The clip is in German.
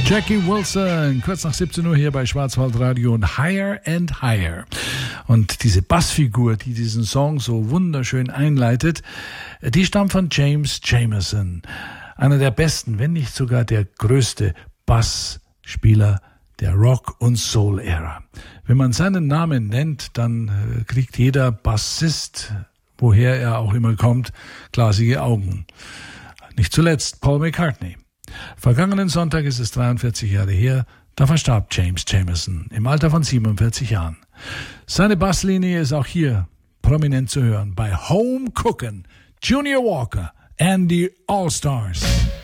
Jackie Wilson, kurz nach 17 Uhr hier bei Schwarzwaldradio und Higher and Higher. Und diese Bassfigur, die diesen Song so wunderschön einleitet, die stammt von James Jamerson. Einer der besten, wenn nicht sogar der größte Bassspieler der Rock- und Soul-Ära. Wenn man seinen Namen nennt, dann kriegt jeder Bassist, woher er auch immer kommt, glasige Augen. Nicht zuletzt Paul McCartney. Vergangenen Sonntag ist es 43 Jahre her, da verstarb James Jamerson im Alter von 47 Jahren. Seine Basslinie ist auch hier prominent zu hören bei Home Cookin', Junior Walker and the All-Stars.